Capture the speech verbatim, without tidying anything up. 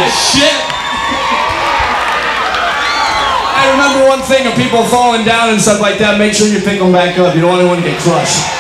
shit. I remember one thing of people falling down and stuff like that. Make sure you pick them back up. You don't want anyone to get crushed.